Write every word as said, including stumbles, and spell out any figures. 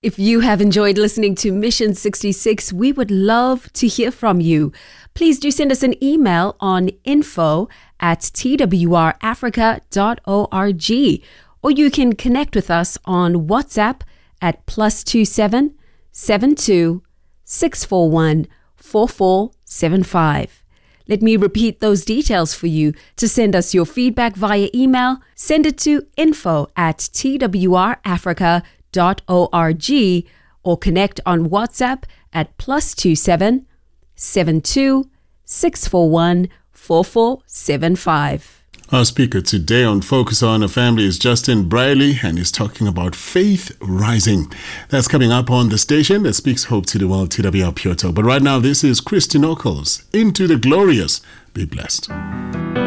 If you have enjoyed listening to Mission sixty-six, we would love to hear from you. Please do send us an email on info at t w r africa dot org, or you can connect with us on WhatsApp at plus two seven seven two six four one four four seven five. Let me repeat those details for you. To send us your feedback via email, send it to info at t w r africa dot org, or connect on WhatsApp at plus two seven seven two six four one four four seven five. Our speaker today on Focus on a Family is Justin Briley, and he's talking about faith rising. That's coming up on the station that speaks hope to the world, T W R Pure Talk. But right now, this is Christy Nockels, Into the Glorious. Be blessed.